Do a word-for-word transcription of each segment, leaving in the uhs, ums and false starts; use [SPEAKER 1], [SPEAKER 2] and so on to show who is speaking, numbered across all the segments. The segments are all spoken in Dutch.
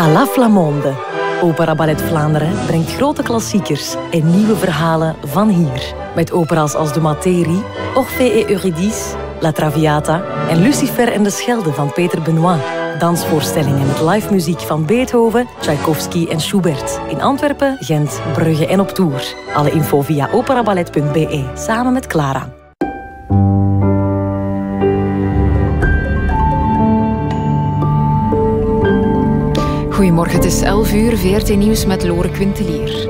[SPEAKER 1] À la Flamande. Opera Ballet Vlaanderen brengt grote klassiekers en nieuwe verhalen van hier. Met opera's als De Materie, Orphée et Eurydice, La Traviata en Lucifer en de Schelde van Peter Benoit. Dansvoorstellingen met live muziek van Beethoven, Tchaikovsky en Schubert. In Antwerpen, Gent, Brugge en op tour. Alle info via operaballet punt b e, samen met Clara.
[SPEAKER 2] Goedemorgen, het is elf uur, V R T Nieuws met Lore Quintelier.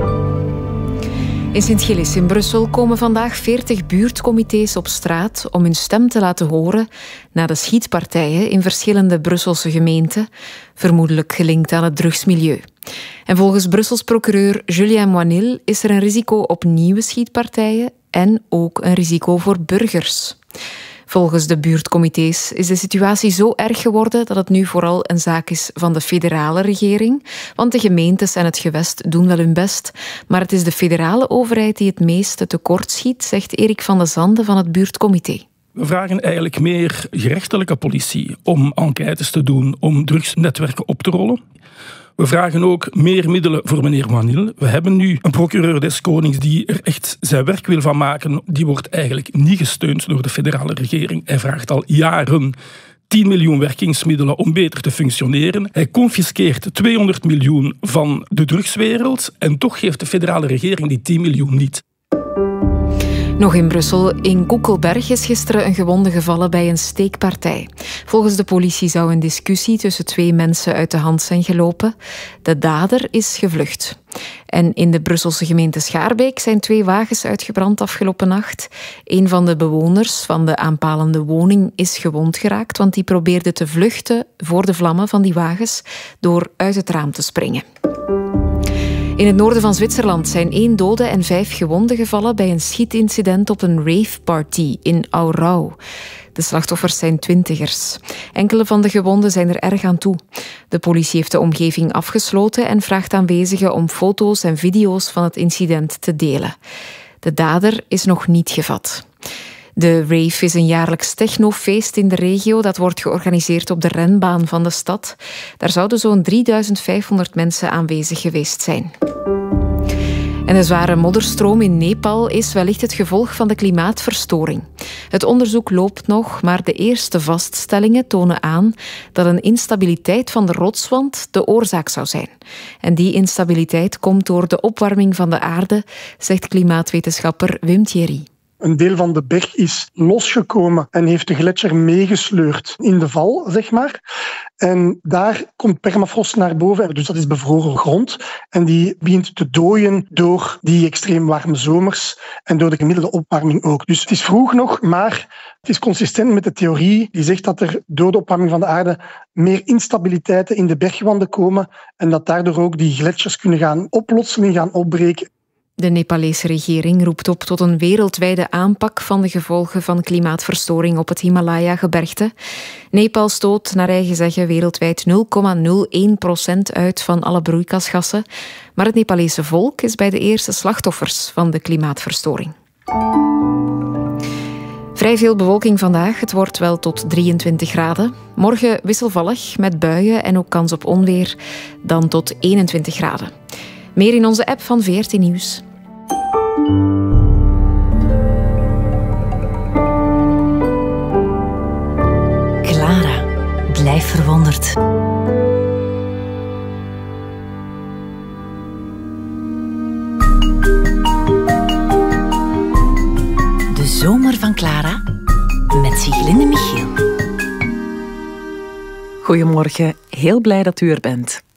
[SPEAKER 2] In Sint-Gilles in Brussel komen vandaag veertig buurtcomité's op straat om hun stem te laten horen na de schietpartijen in verschillende Brusselse gemeenten, vermoedelijk gelinkt aan het drugsmilieu. En volgens Brussels procureur Julien Moinil is er een risico op nieuwe schietpartijen en ook een risico voor burgers. Volgens de buurtcomité's is de situatie zo erg geworden dat het nu vooral een zaak is van de federale regering. Want de gemeentes en het gewest doen wel hun best. Maar het is de federale overheid die het meeste tekort schiet, zegt Erik van de Zande van het buurtcomité.
[SPEAKER 3] We vragen eigenlijk meer gerechtelijke politie om enquêtes te doen, om drugsnetwerken op te rollen. We vragen ook meer middelen voor meneer Moinil. We hebben nu een procureur des Konings die er echt zijn werk wil van maken. Die wordt eigenlijk niet gesteund door de federale regering. Hij vraagt al jaren tien miljoen werkingsmiddelen om beter te functioneren. Hij confiskeert tweehonderd miljoen van de drugswereld en toch geeft de federale regering die tien miljoen niet.
[SPEAKER 2] Nog in Brussel. In Koekelberg is gisteren een gewonde gevallen bij een steekpartij. Volgens de politie zou een discussie tussen twee mensen uit de hand zijn gelopen. De dader is gevlucht. En in de Brusselse gemeente Schaarbeek zijn twee wagens uitgebrand afgelopen nacht. Een van de bewoners van de aanpalende woning is gewond geraakt, want die probeerde te vluchten voor de vlammen van die wagens door uit het raam te springen. In het noorden van Zwitserland zijn één dode en vijf gewonden gevallen bij een schietincident op een raveparty in Aarau. De slachtoffers zijn twintigers. Enkele van de gewonden zijn er erg aan toe. De politie heeft de omgeving afgesloten en vraagt aanwezigen om foto's en video's van het incident te delen. De dader is nog niet gevat. De rave is een jaarlijks technofeest in de regio. Dat wordt georganiseerd op de renbaan van de stad. Daar zouden zo'n drieduizend vijfhonderd mensen aanwezig geweest zijn. En de zware modderstroom in Nepal is wellicht het gevolg van de klimaatverstoring. Het onderzoek loopt nog, maar de eerste vaststellingen tonen aan dat een instabiliteit van de rotswand de oorzaak zou zijn. En die instabiliteit komt door de opwarming van de aarde, zegt klimaatwetenschapper Wim Thierry.
[SPEAKER 4] Een deel van de berg is losgekomen en heeft de gletsjer meegesleurd in de val, zeg maar. En daar komt permafrost naar boven, dus dat is bevroren grond. En die begint te dooien door die extreem warme zomers en door de gemiddelde opwarming ook. Dus het is vroeg nog, maar het is consistent met de theorie die zegt dat er door de opwarming van de aarde meer instabiliteiten in de bergwanden komen en dat daardoor ook die gletsjers kunnen gaan oplossen, gaan opbreken.
[SPEAKER 2] De Nepalese regering roept op tot een wereldwijde aanpak van de gevolgen van klimaatverstoring op het Himalaya-gebergte. Nepal stoot naar eigen zeggen wereldwijd nul komma nul één procent uit van alle broeikasgassen. Maar het Nepalese volk is bij de eerste slachtoffers van de klimaatverstoring. Vrij veel bewolking vandaag. Het wordt wel tot drieëntwintig graden. Morgen wisselvallig met buien en ook kans op onweer. Dan tot eenentwintig graden. Meer in onze app van V R T Nieuws.
[SPEAKER 1] Clara, blijf verwonderd. De zomer van Clara met Siglinde Michiel.
[SPEAKER 5] Goedemorgen, heel blij dat u er bent.